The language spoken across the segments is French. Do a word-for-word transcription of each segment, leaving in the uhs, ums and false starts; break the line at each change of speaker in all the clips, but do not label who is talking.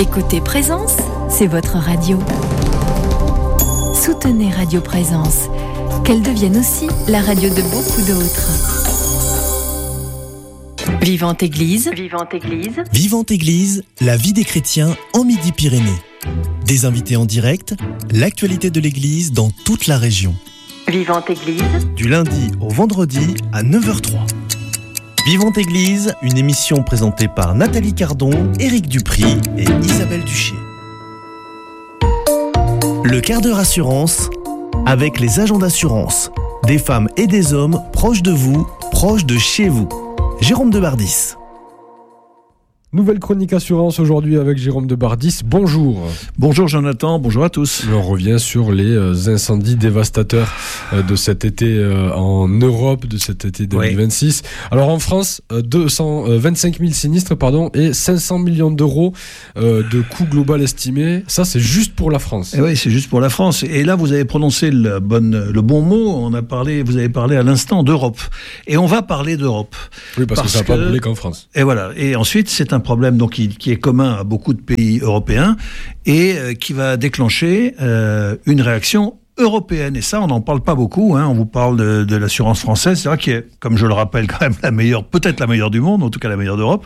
Écoutez Présence, c'est votre radio. Soutenez Radio Présence, qu'elle devienne aussi la radio de beaucoup d'autres. Vivante Église. Vivante Église.
Vivante Église, la vie des chrétiens en Midi-Pyrénées. Des invités en direct, l'actualité de l'Église dans toute la région.
Vivante Église.
Du lundi au vendredi à neuf heures zéro trois. Vivante Église, une émission présentée par Nathalie Cardon, Éric Dupry et Isabelle Duché. Le quart d'heure assurance, avec les agents d'assurance, des femmes et des hommes proches de vous, proches de chez vous. Jérôme de Bardis.
Nouvelle chronique assurance aujourd'hui avec Jérôme de Bardis. Bonjour.
Bonjour Jonathan, bonjour à tous.
On revient sur les incendies dévastateurs de cet été en Europe, de cet été deux mille vingt-six. Oui. Alors en France, deux cent vingt-cinq mille sinistres pardon, et cinq cents millions d'euros de coût global estimé. Ça, c'est juste pour la France.
Et oui, c'est juste pour la France. Et là, vous avez prononcé le bon, le bon mot. On a parlé, vous avez parlé à l'instant d'Europe. Et on va parler d'Europe.
Oui, parce, parce que ça n'a pas brûlé qu'en France.
Et voilà. Et ensuite, c'est un problème donc qui, qui est commun à beaucoup de pays européens et euh, qui va déclencher euh, une réaction européenne. Et ça, on n'en parle pas beaucoup. Hein. On vous parle de, de l'assurance française, c'est vrai qui est, comme je le rappelle, quand même la meilleure, peut-être la meilleure du monde, en tout cas la meilleure d'Europe.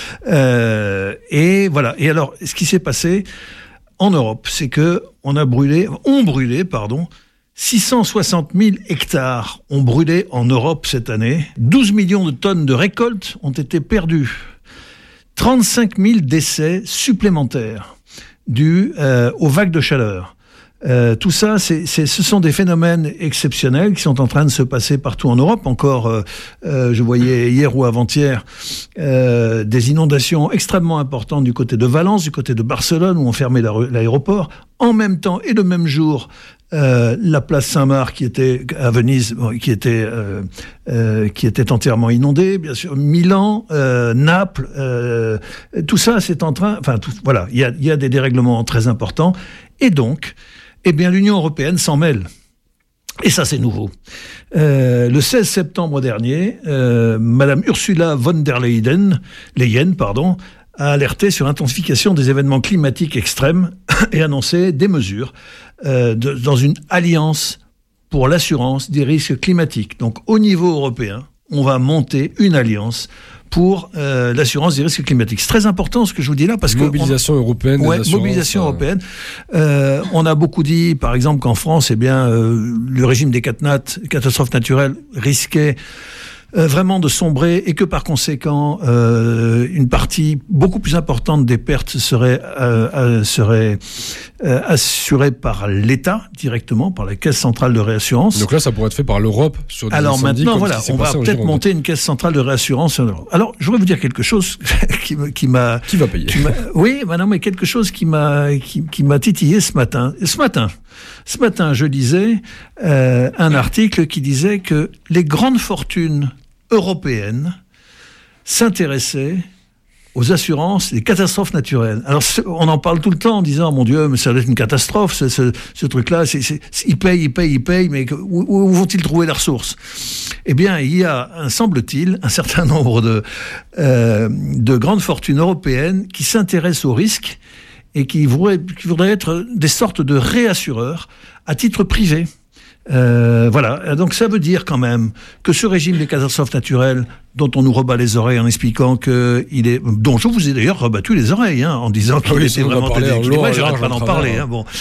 Euh, et voilà. Et alors, ce qui s'est passé en Europe, c'est que on a brûlé, on brûlé, pardon. six cent soixante mille hectares ont brûlé en Europe cette année. douze millions de tonnes de récoltes ont été perdues. trente-cinq mille décès supplémentaires dus euh, aux vagues de chaleur. Euh, tout ça, c'est, c'est, ce sont des phénomènes exceptionnels qui sont en train de se passer partout en Europe. Encore, euh, euh, je voyais hier ou avant-hier euh, des inondations extrêmement importantes du côté de Valence, du côté de Barcelone, où on fermait la, l'aéroport. En même temps et le même jour, euh, la place Saint-Marc qui était à Venise, qui était euh, euh, qui était entièrement inondée, bien sûr. Milan, euh, Naples, euh, tout ça, c'est en train. Enfin, tout, voilà, il y a il y a des dérèglements très importants, et donc, eh bien, l'Union européenne s'en mêle. Et ça, c'est nouveau. Euh, le seize septembre dernier, euh, Madame Ursula von der Leyen, Leyen, pardon, a alerté sur l'intensification des événements climatiques extrêmes et annoncé des mesures euh, de, dans une alliance pour l'assurance des risques climatiques. Donc, au niveau européen, on va monter une alliance pour euh, l'assurance des risques climatiques. C'est très important ce que je vous dis là, parce que
mobilisation on... européenne.
Ouais, mobilisation euh... européenne. Euh, on a beaucoup dit, par exemple, qu'en France, eh bien, euh, le régime des catastrophes naturelles risquait Euh, vraiment de sombrer, et que par conséquent euh, une partie beaucoup plus importante des pertes serait euh, euh, serait euh, assurée par l'État directement, par la caisse centrale de réassurance.
Donc là, ça pourrait être fait par l'Europe sur des
Alors
incendies,
maintenant, voilà, on va peut-être monter une caisse centrale de réassurance. Alors, je voudrais vous dire quelque chose qui, me, qui m'a
qui va payer.
Qui m'a, oui, bah non, mais quelque chose qui m'a qui, qui m'a titillé ce matin. Ce matin, ce matin, je lisais euh, un article qui disait que les grandes fortunes européenne s'intéressait aux assurances des catastrophes naturelles. Alors, on en parle tout le temps en disant, mon Dieu, mais ça doit être une catastrophe, ce, ce, ce truc-là, c'est, c'est, ils payent, ils payent, ils payent, mais où, où vont-ils trouver la ressource ? Eh bien, il y a, un, semble-t-il, un certain nombre de, euh, de grandes fortunes européennes qui s'intéressent aux risques et qui voudraient, qui voudraient être des sortes de réassureurs à titre privé. Euh, voilà, donc ça veut dire quand même que ce régime des catastrophes naturelles, dont on nous rebat les oreilles en expliquant que il est, dont je vous ai d'ailleurs rebattu les oreilles, hein, en disant qu'il oui, était vraiment déséquilibré, j'arrête pas d'en parler, hein, bon,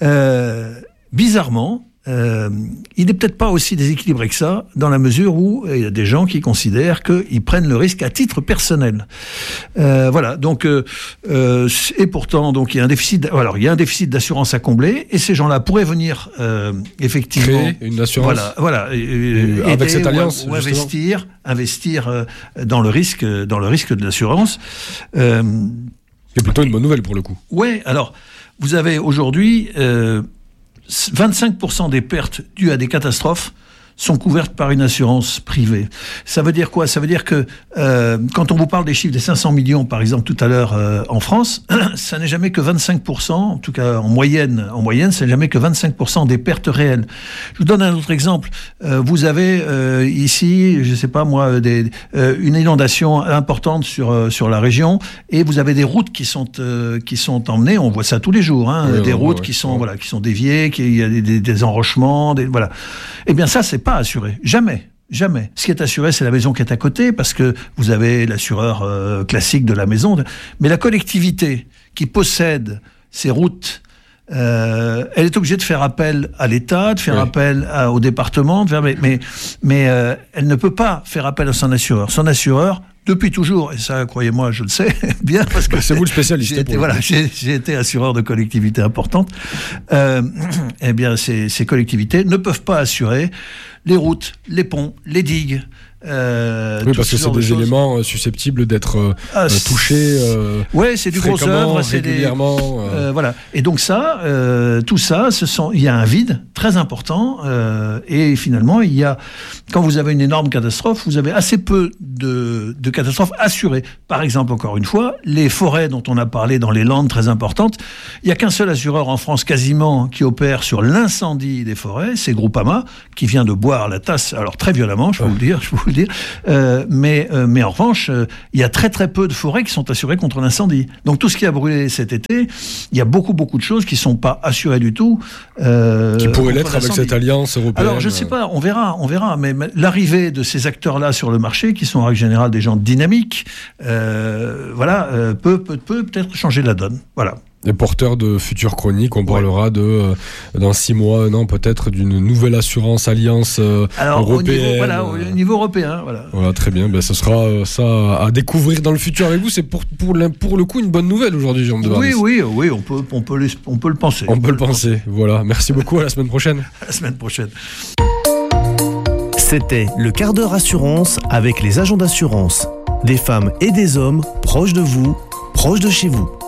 euh, bizarrement. Euh, il n'est peut-être pas aussi déséquilibré que ça, dans la mesure où il y a des gens qui considèrent qu'ils prennent le risque à titre personnel. Euh, voilà. Donc, euh, euh, et pourtant, donc il y a un déficit. Alors, il y a un déficit d'assurance à combler, et ces gens-là pourraient venir euh, effectivement
créer une assurance.
Voilà, voilà. Et,
et avec aider, cette alliance,
ou, ou investir, investir euh, dans le risque, dans le risque de l'assurance. Euh,
C'est plutôt une bonne nouvelle pour le coup.
Ouais. Alors, vous avez aujourd'hui. Euh, vingt-cinq pour cent des pertes dues à des catastrophes sont couvertes par une assurance privée. Ça veut dire quoi ? Ça veut dire que euh, quand on vous parle des chiffres des cinq cents millions, par exemple, tout à l'heure euh, en France, ça n'est jamais que vingt-cinq pour cent, en tout cas en moyenne, en moyenne, c'est jamais que vingt-cinq pour cent des pertes réelles. Je vous donne un autre exemple. Euh, vous avez euh, ici, je sais pas moi, des, euh, une inondation importante sur euh, sur la région, et vous avez des routes qui sont euh, qui sont emmenées. On voit ça tous les jours, hein, oui, des oui, routes oui, qui sont oui. voilà, qui sont déviées, qui il y a des, des, des enrochements, des, voilà. Eh bien ça, c'est pas assuré, jamais. Jamais. Ce qui est assuré, c'est la maison qui est à côté, parce que vous avez l'assureur euh, classique de la maison. Mais la collectivité qui possède ces routes, euh, elle est obligée de faire appel à l'État, de faire oui. appel à, au département, de faire, mais, mais, mais euh, elle ne peut pas faire appel à son assureur. Son assureur, depuis toujours, et ça, croyez-moi, je le sais bien, parce que
c'est vous le spécialiste.
J'ai été, voilà, j'ai, j'ai été assureur de collectivités importantes. Euh, eh bien, ces, ces collectivités ne peuvent pas assurer les routes, les ponts, les digues. Euh,
oui, parce que c'est des choses. éléments susceptibles d'être euh, ah, touchés. Euh,
ouais, c'est du gros œuvre, c'est
régulièrement.
Des, euh, voilà. Et donc ça, euh, tout ça, ce sont, il y a un vide très important. Euh, et finalement, il y a, quand vous avez une énorme catastrophe, vous avez assez peu de, de catastrophes assurées. Par exemple, encore une fois, les forêts dont on a parlé dans les Landes très importantes, il y a qu'un seul assureur en France quasiment qui opère sur l'incendie des forêts, c'est Groupama, qui vient de boire la tasse, alors très violemment, je peux oh. vous le dire, je peux vous le dire. Euh, mais, euh, mais en revanche, euh, il y a très très peu de forêts qui sont assurées contre l'incendie. Donc tout ce qui a brûlé cet été, il y a beaucoup beaucoup de choses qui ne sont pas assurées du tout.
Euh, qui pourraient l'être avec cette alliance européenne.
Alors je ne sais pas, on verra, on verra. Mais l'arrivée de ces acteurs-là sur le marché, qui sont en règle générale des gens dynamiques, euh, voilà, euh, peut, peut, peut peut-être changer la donne. Voilà.
Les porteurs de futures chroniques, on ouais. parlera de euh, dans six mois, un an peut-être d'une nouvelle assurance alliance euh,
Alors,
européenne.
Au niveau, voilà, au niveau européen, voilà.
Voilà, très bien. Ben, ce sera euh, ça à découvrir dans le futur avec vous. C'est pour pour, pour le coup une bonne nouvelle aujourd'hui, Jean de
Oui, oui, oui, on peut on peut on peut le penser.
On, on peut, peut le penser. penser. Voilà. Merci beaucoup. À la semaine prochaine.
À la semaine prochaine.
C'était le quart d'heure assurance avec les agents d'assurance. Des femmes et des hommes proches de vous, proches de chez vous.